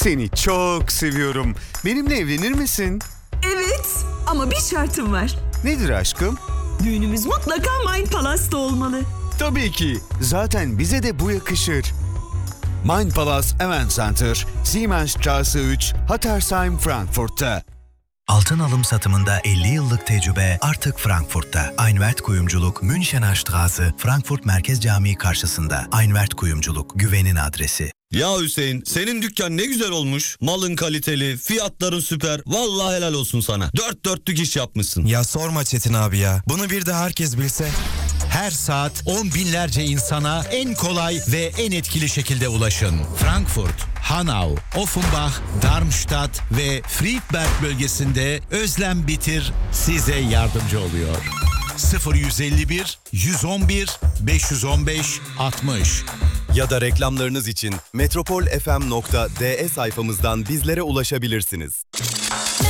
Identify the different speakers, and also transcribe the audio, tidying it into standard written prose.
Speaker 1: Seni çok seviyorum. Benimle evlenir misin?
Speaker 2: Evet ama bir şartım var.
Speaker 1: Nedir aşkım?
Speaker 2: Düğünümüz mutlaka Mind Palace'ta olmalı.
Speaker 1: Tabii ki. Zaten bize de bu yakışır. Mind Palace Event Center, Siemensstraße 3, Hattersheim, Frankfurt'ta.
Speaker 3: Altın alım satımında 50 yıllık tecrübe artık Frankfurt'ta. Einwert Kuyumculuk, Münchener Straße, Frankfurt Merkez Camii karşısında. Einwert Kuyumculuk, güvenin adresi.
Speaker 4: Ya Hüseyin, senin dükkan ne güzel olmuş. Malın kaliteli, fiyatların süper. Vallahi helal olsun sana. Dört dörtlük iş yapmışsın.
Speaker 5: Ya sorma Çetin abi ya. Bunu bir de herkes bilse.
Speaker 6: Her saat 10 binlerce insana en kolay ve en etkili şekilde ulaşın. Frankfurt, Hanau, Offenbach, Darmstadt ve Friedberg bölgesinde Özlem Bitir size yardımcı oluyor. 0151 111 515 60
Speaker 7: Ya da reklamlarınız için metropolfm.de sayfamızdan bizlere ulaşabilirsiniz.